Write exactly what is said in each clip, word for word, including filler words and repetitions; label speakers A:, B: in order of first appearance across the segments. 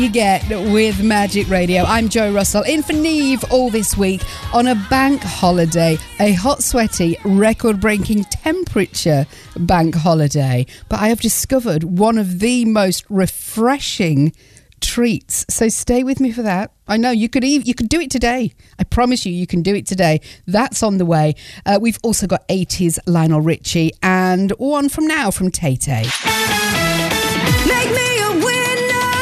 A: You get with Magic Radio. I'm Jo Russell, in for Neve all this week on a bank holiday, a hot, sweaty, record-breaking temperature bank holiday. But I have discovered one of the most refreshing treats, so stay with me for that. I know you could even, you could do it today. I promise you, you can do it today. That's on the way. Uh, we've also got eighties Lionel Richie and one from now from Tay Tay.
B: Make me a winner!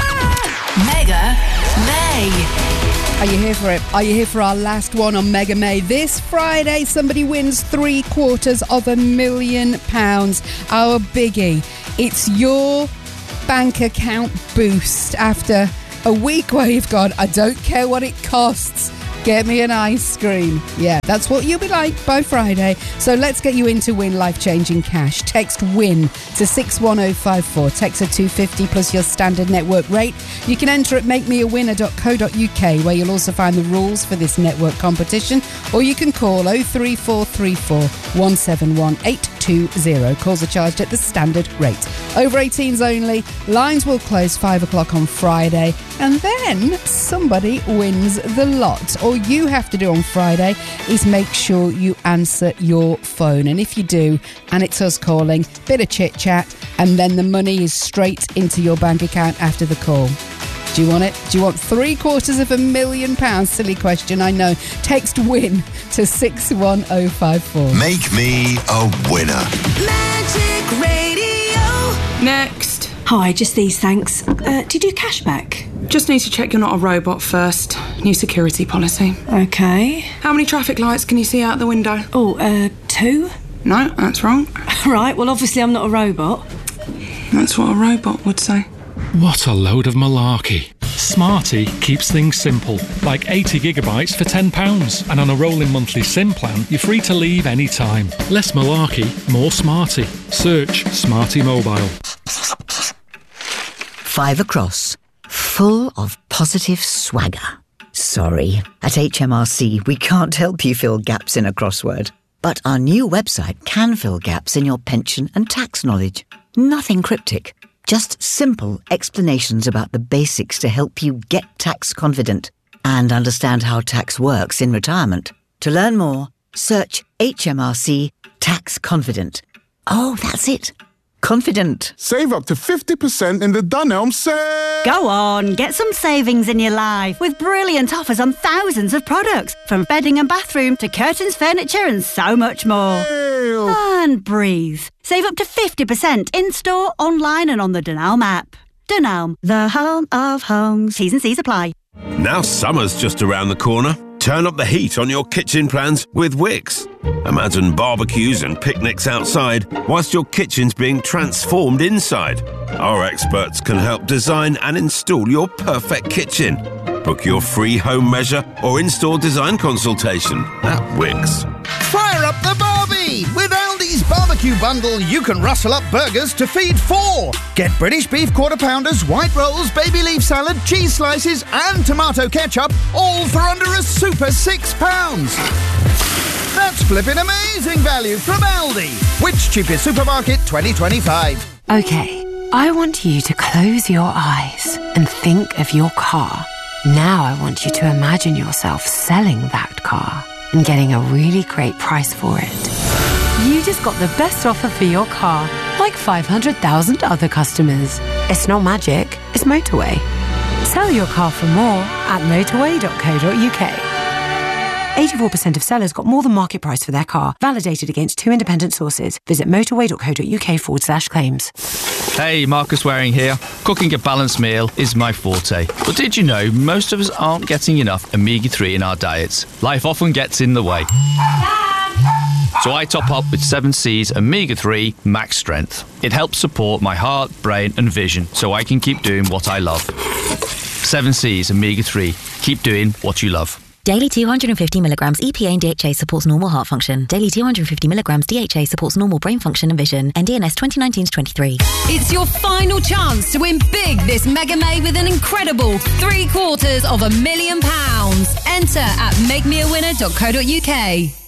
B: Mega May.
A: Are you here for it? Are you here for our last one on Mega May? This Friday, somebody wins three quarters of a million pounds. Our biggie. It's your bank account boost after a week where you've gone, I don't care what it costs, get me an ice cream. Yeah, that's what you'll be like by Friday. So let's get you in to win life-changing cash. Text WIN to six one oh five four. Text a two fifty plus your standard network rate. You can enter at make me a winner dot co dot uk, where you'll also find the rules for this network competition, or you can call oh three four three four one seven one eight two zero. Calls are charged at the standard rate. Over eighteens only. Lines will close five o'clock on Friday, and then somebody wins the lot. All you have to do on Friday is make sure you answer your phone, and if you do, and it's us calling, bit of chit chat, and then the money is straight into your bank account after the call. Do you want it? Do you want three quarters of a million pounds? Silly question, I know. Text WIN to six one oh five four.
C: Make me a winner.
B: Magic Radio.
D: Next.
E: Hi, just these, thanks. Uh, do you do cashback?
D: Just need to check you're not a robot first. New security policy.
E: Okay.
D: How many traffic lights can you see out the window?
E: Oh, uh, two?
D: No, that's wrong.
E: Right, well, obviously I'm not a robot.
D: That's what a robot would say.
F: What a load of malarkey. Smarty keeps things simple, like eighty gigabytes for ten pounds. And on a rolling monthly SIM plan, you're free to leave any time. Less malarkey, more smarty. Search Smarty Mobile.
G: Five across, full of positive swagger. Sorry, at H M R C we can't help you fill gaps in a crossword. But our new website can fill gaps in your pension and tax knowledge. Nothing cryptic. Just simple explanations about the basics to help you get tax confident and understand how tax works in retirement. To learn more, search H M R C Tax Confident. Oh, that's it. Confident.
H: Save up to fifty percent in the Dunelm sale.
I: Go on, get some savings in your life with brilliant offers on thousands of products, from bedding and bathroom to curtains, furniture and so much more.
H: Ew.
I: And breathe. Save up to fifty percent in-store, online and on the Dunelm app. Dunelm, the home of homes. T's and C's apply.
J: Now summer's just around the corner. Turn up the heat on your kitchen plans with Wix. Imagine barbecues and picnics outside whilst your kitchen's being transformed inside. Our experts can help design and install your perfect kitchen. Book your free home measure or in-store design consultation at Wix.
K: Fire up the Barbie! With Aldi's barbecue bundle, you can rustle up burgers to feed four. Get British beef quarter pounders, white rolls, baby leaf salad, cheese slices and tomato ketchup, all for under a super six pounds. That's flipping amazing value from Aldi. Which cheapest supermarket twenty twenty-five?
L: Okay, I want you to close your eyes and think of your car. Now I want you to imagine yourself selling that car and getting a really great price for it. You just got the best offer for your car, like five hundred thousand other customers. It's not magic, it's Motorway. Sell your car for more at motorway dot co dot uk. eighty-four percent of sellers got more than market price for their car, validated against two independent sources. Visit motorway dot co dot uk forward slash claims.
M: Hey, Marcus Waring here. Cooking a balanced meal is my forte. But did you know most of us aren't getting enough omega three in our diets? Life often gets in the way. So I top up with seven C's omega three Max Strength. It helps support my heart, brain and vision so I can keep doing what I love. seven C's omega three. Keep doing what you love.
N: Daily two hundred fifty milligrams E P A and D H A supports normal heart function. Daily two hundred fifty milligrams D H A supports normal brain function and vision. N D N S twenty nineteen to twenty-three.
O: It's your final chance to win big this Mega May with an incredible three quarters of a million pounds. Enter at make me a winner dot co dot uk.